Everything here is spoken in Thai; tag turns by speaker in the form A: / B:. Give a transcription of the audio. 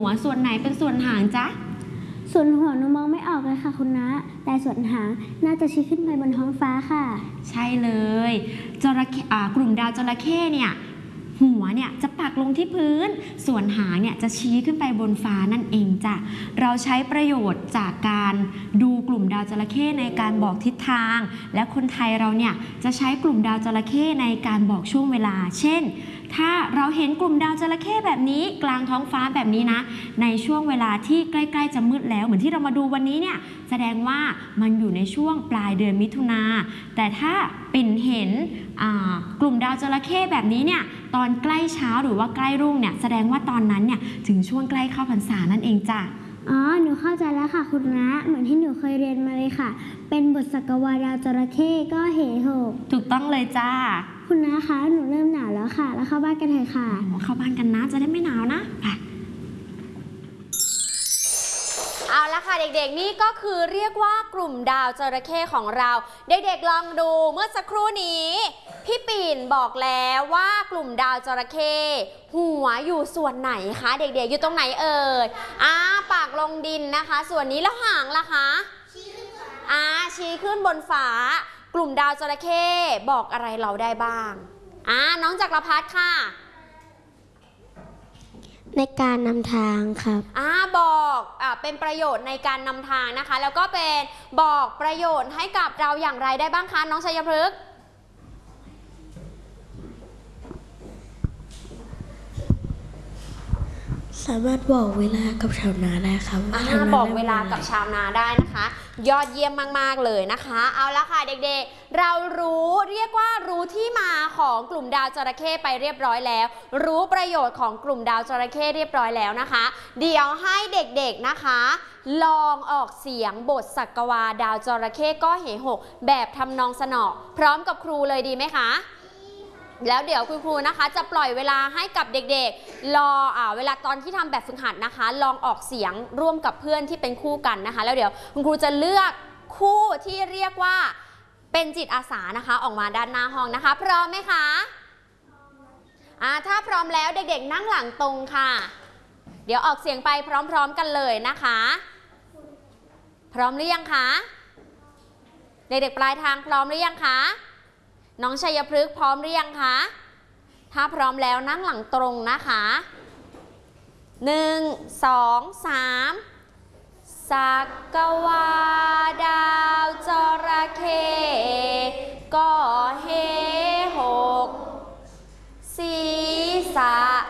A: หัวส่วนไหนเป็นส่วนหางจ๊ะ
B: ส่วนหัวหนูมองไม่ออกเลยค่ะคุณน้าแต่ส่วนหางน่าจะชี้ขึ้นไปบนท้องฟ้าค่ะ
A: ใช่เลยจระเข้กลุ่มดาวจระเข้เนี่ยหัวเนี่ยจะปักลงที่พื้นส่วนหางเนี่ยจะชี้ขึ้นไปบนฟ้านั่นเองจ้ะเราใช้ประโยชน์จากการดูกลุ่มดาวจระเข้ในการบอกทิศทางและคนไทยเราเนี่ยจะใช้กลุ่มดาวจระเข้ในการบอกช่วงเวลาเช่นถ้าเราเห็นกลุ่มดาวจระเข้แบบนี้กลางท้องฟ้าแบบนี้นะในช่วงเวลาที่ใกล้ๆจะมืดแล้วเหมือนที่เรามาดูวันนี้เนี่ยแสดงว่ามันอยู่ในช่วงปลายเดือนมิถุนาแต่ถ้าปิ่นเห็นกลุ่มดาวจระเข้แบบนี้เนี่ยตอนใกล้เช้าหรือว่าใกล้รุ่งเนี่ยแสดงว่าตอนนั้นเนี่ยถึงช่วงใกล้เข้าพรรษานั่นเองจ้ะ
B: อ๋อหนูเข้าใจแล้วค่ะคุณน้าเหมือนที่หนูเคยเรียนมาเลยค่ะเป็นบทสักวาดาวจระเข้ก็เหหก
A: ถูกต้องเลยจ้า
B: คุณน้าคะหนูเริ่มหนาวแล้วค่ะแล้วเข้าบ้านกันเถอะค่ะ
A: เข้าบ้านกันนะจะได้ไม่หนาวนะ
C: เอาละค่ะเด็กๆนี่ก็คือเรียกว่ากลุ่มดาวจระเข้ของเราเด็กๆลองดูเมื่อสักครู่นี้พี่ปิ่นบอกแล้วว่ากลุ่มดาวจระเข้หัวอยู่ส่วนไหนคะเด็กๆอยู่ตรงไหนเอ่ยปากลงดินนะคะส่วนนี้แล้วหางล่ะคะชี้ขึ้นบนฝากลุ่มดาวจระเข้บอกอะไรเราได้บ้างน้องจักรพัฒน์ค่ะ
B: ในการนำทางครับ
C: บอกเป็นประโยชน์ในการนำทางนะคะแล้วก็เป็นบอกประโยชน์ให้กับเราอย่างไรได้บ้างคะน้องชัยพฤกษ์
D: สามารถบอกเวลากับชาวนาได้ครับ
C: บอกเวลากับชาวนาได้นะคะยอดเยี่ยมมากๆเลยนะคะเอาละค่ะเด็กๆเราเรียกว่ารู้ที่มาของกลุ่มดาวจระเข้ไปเรียบร้อยแล้วรู้ประโยชน์ของกลุ่มดาวจระเข้เรียบร้อยแล้วนะคะเดี๋ยวให้เด็กๆนะคะลองออกเสียงบทสักวาดาวจระเข้ก็เหหกแบบทำนองสนอพร้อมกับครูเลยดีไหมคะแล้วเดี๋ยวคุณครูนะคะจะปล่อยเวลาให้กับเด็กๆเวลาตอนที่ทำแบบฝึกหัดนะคะลองออกเสียงร่วมกับเพื่อนที่เป็นคู่กันนะคะแล้วเดี๋ยวคุณครูจะเลือกคู่ที่เรียกว่าเป็นจิตอาสานะคะออกมาด้านหน้าห้องนะคะพร้อมไหมคะถ้าพร้อมแล้วเด็กๆนั่งหลังตรงค่ะเดี๋ยวออกเสียงไปพร้อมๆกันเลยนะคะพร้อมหรือยังคะเด็กๆปลายทางพร้อมหรือยังคะน้องชัยพฤกษ์พร้อมหรือยังคะถ้าพร้อมแล้วนั่งหลังตรงนะคะ1 2 3สักวาดาวจระเข้ก็เหหกศีรษะ